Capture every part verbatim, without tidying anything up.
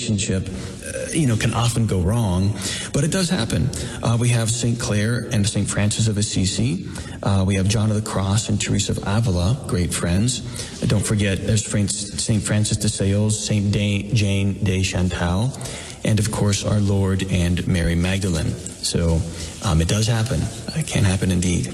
relationship, uh, you know, can often go wrong, but it does happen. Uh, we have Saint Clare and Saint Francis of Assisi. Uh, we have John of the Cross and Teresa of Avila, great friends. Uh, don't forget, there's Saint Francis de Sales, Saint De- Jane de Chantal, and of course our Lord and Mary Magdalene. So um, it does happen. It can happen indeed.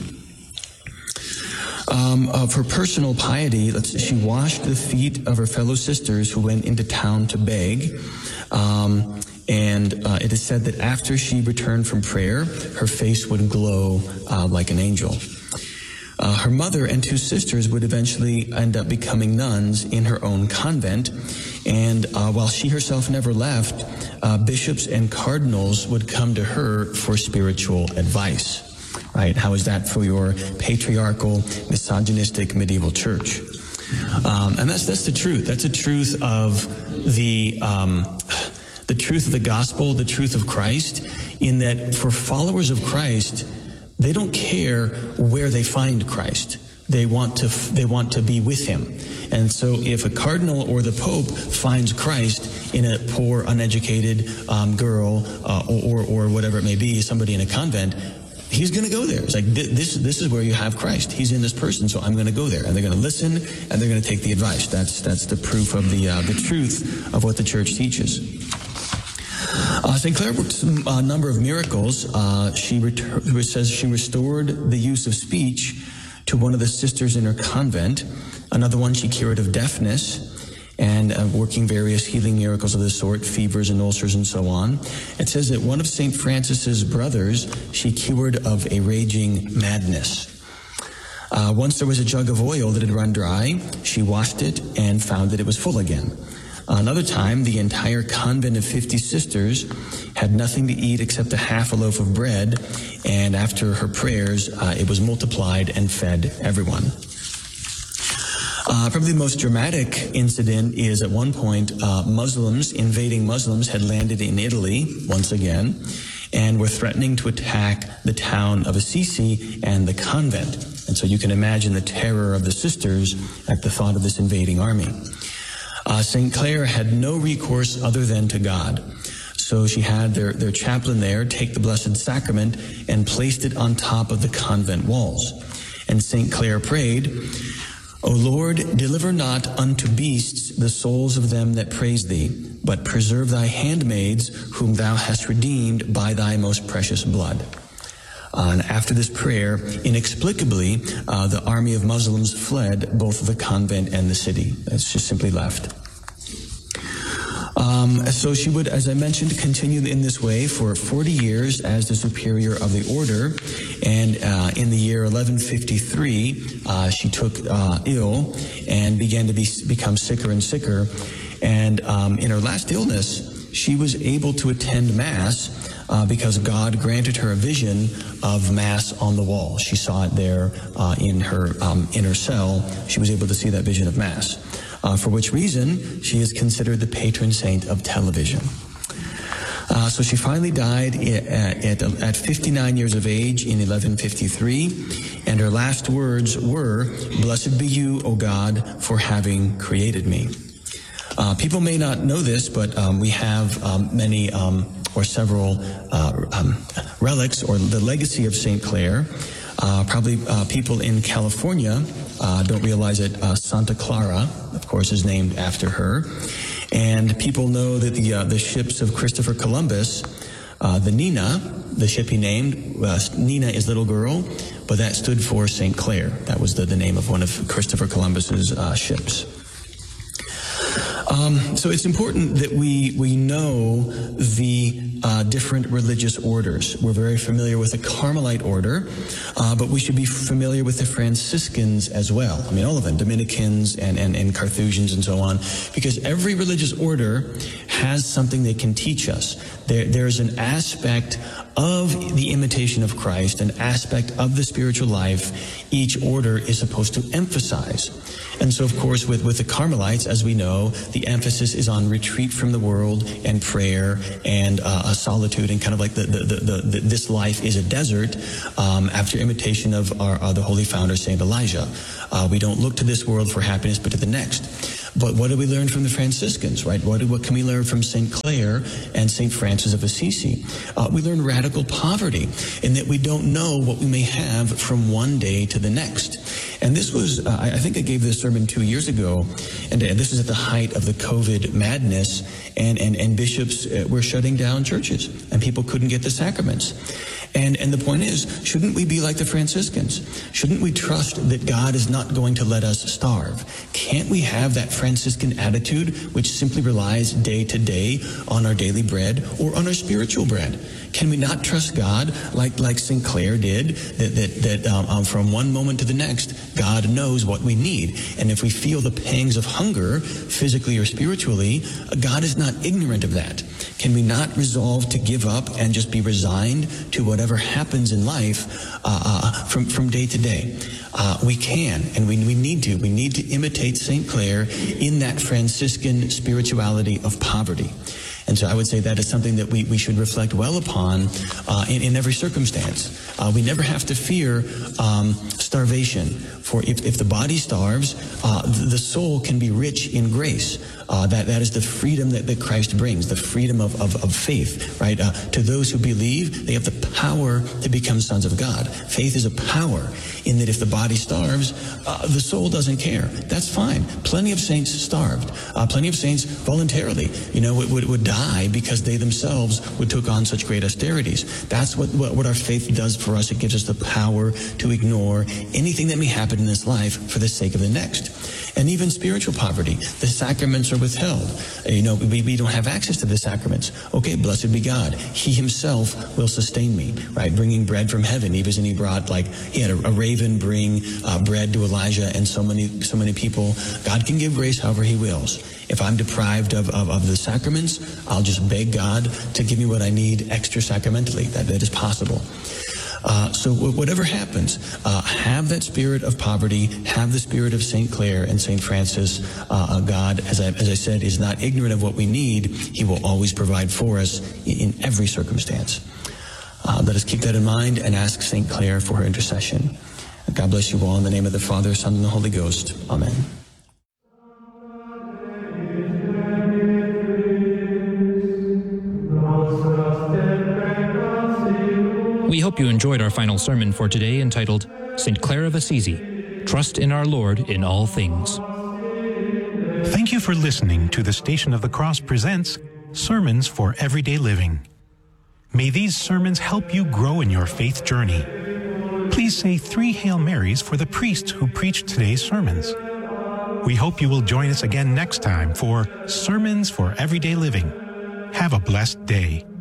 Um, of her personal piety, let's, she washed the feet of her fellow sisters who went into town to beg. Um, and uh, it is said that after she returned from prayer, her face would glow uh, like an angel. Uh, her mother and two sisters would eventually end up becoming nuns in her own convent. And uh, while she herself never left, uh, bishops and cardinals would come to her for spiritual advice. Right? How is that for your patriarchal, misogynistic medieval church? Um, and that's that's the truth. That's the truth of the um, the truth of the gospel, the truth of Christ. In that, for followers of Christ, they don't care where they find Christ. They want to they want to be with Him. And so, if a cardinal or the Pope finds Christ in a poor, uneducated um, girl uh, or, or or whatever it may be, somebody in a convent, he's going to go there. It's like, this this is where you have Christ. He's in this person, so I'm going to go there. And they're going to listen, and they're going to take the advice. That's that's the proof of the uh, the truth of what the church teaches. Uh, Saint Clare worked a number of miracles. Uh, she ret- it says she restored the use of speech to one of the sisters in her convent. Another one she cured of deafness, and uh, working various healing miracles of the sort, fevers and ulcers and so on. It says that one of Saint Francis's brothers she cured of a raging madness. Uh, once there was a jug of oil that had run dry. She washed it and found that it was full again. Another time, the entire convent of fifty sisters had nothing to eat except a half a loaf of bread, and after her prayers, uh, it was multiplied and fed everyone. Uh, probably the most dramatic incident is at one point, uh, Muslims, invading Muslims, had landed in Italy once again and were threatening to attack the town of Assisi and the convent. And so you can imagine the terror of the sisters at the thought of this invading army. Uh, Saint Clare had no recourse other than to God. So she had their, their chaplain there take the Blessed Sacrament and placed it on top of the convent walls. And Saint Clare prayed, O Lord, deliver not unto beasts the souls of them that praise thee, but preserve thy handmaids whom thou hast redeemed by thy most precious blood. Uh, and after this prayer, inexplicably, uh, the army of Muslims fled both the convent and the city. It's just simply left. Um, so she would, as I mentioned, continue in this way for forty years as the superior of the order. And uh, in the year eleven fifty-three, uh, she took uh, ill and began to be, become sicker and sicker. And um, in her last illness, she was able to attend Mass uh, because God granted her a vision of Mass on the wall. She saw it there uh, in her um, inner cell. She was able to see that vision of Mass. Uh, for which reason she is considered the patron saint of television. Uh, so she finally died at, at, at fifty-nine years of age in eleven fifty-three, and her last words were, "Blessed be you, O God, for having created me." Uh, people may not know this, but um, we have um, many um, or several uh, um, relics or the legacy of Saint Clare. Uh, probably uh, people in California uh, don't realize that uh, Santa Clara, of course, is named after her. And people know that the uh, the ships of Christopher Columbus, uh, the Nina, the ship he named, uh, Nina is little girl, but that stood for Saint Clare. That was the, the name of one of Christopher Columbus's uh, ships. Um, so it's important that we we know the uh, different religious orders. We're very familiar with the Carmelite order, uh, but we should be familiar with the Franciscans as well. I mean, all of them, Dominicans and, and, and Carthusians and so on, because every religious order has something they can teach us. There, there's an aspect of the imitation of Christ, an aspect of the spiritual life each order is supposed to emphasize. And so, of course, with, with the Carmelites, as we know, the emphasis is on retreat from the world and prayer and uh, a solitude, and kind of like the, the, the, the, the this life is a desert, um, after imitation of our uh, the holy founder, Saint Elijah. Uh, we don't look to this world for happiness, but to the next. But what do we learn from the Franciscans, right? What, what can we learn from Saint Clare and Saint Francis of Assisi? Uh, we learn radical poverty in that we don't know what we may have from one day to the next. And this was, uh, I think I gave this sermon two years ago, and uh, this was at the height of the COVID madness, and, and, and bishops uh, were shutting down churches, and people couldn't get the sacraments. And and the point is, shouldn't we be like the Franciscans? Shouldn't we trust that God is not going to let us starve? Can't we have that Franciscan attitude which simply relies day to day on our daily bread or on our spiritual bread? Can we not trust God like like Saint Clare did, that that, that um, um, from one moment to the next, God knows what we need? And if we feel the pangs of hunger, physically or spiritually, God is not ignorant of that. Can we not resolve to give up and just be resigned to whatever happens in life uh, uh, from, from day to day? Uh, we can, and we, we need to. We need to imitate Saint Clare in that Franciscan spirituality of poverty. And so I would say that is something that we, we should reflect well upon uh, in, in every circumstance. Uh, we never have to fear um, starvation. For if, if the body starves, uh, the soul can be rich in grace. Uh, that, that is the freedom that, that Christ brings, the freedom of, of, of faith, right? Uh, to those who believe, they have the power to become sons of God. Faith is a power in that if the body starves, uh, the soul doesn't care. That's fine. Plenty of saints starved. Uh, plenty of saints voluntarily, you know, would, would, would die because they themselves would took on such great austerities. That's what, what, what our faith does for us. It gives us the power to ignore anything that may happen in this life for the sake of the next. And even spiritual poverty, the sacraments are withheld. You know, we, we don't have access to the sacraments. Okay, blessed be God. He himself will sustain me, right? Bringing bread from heaven. Even he brought, like, he had a, a raven bring uh, bread to Elijah and so many, so many people. God can give grace however he wills. If I'm deprived of, of, of the sacraments, I'll just beg God to give me what I need extra sacramentally. That, that is possible. Uh, so whatever happens, uh, have that spirit of poverty, have the spirit of Saint Clare and Saint Francis. Uh, God, as I, as I said, is not ignorant of what we need. He will always provide for us in, in every circumstance. Uh, let us keep that in mind and ask Saint Clare for her intercession. God bless you all in the name of the Father, Son, and the Holy Ghost. Amen. We hope you enjoyed our final sermon for today, entitled Saint Clare of Assisi, Trust in Our Lord in All Things. Thank you for listening to the Station of the Cross presents Sermons for Everyday Living. May these sermons help you grow in your faith journey. Please say three Hail Marys for the priest who preached today's sermons. We hope you will join us again next time for Sermons for Everyday Living. Have a blessed day.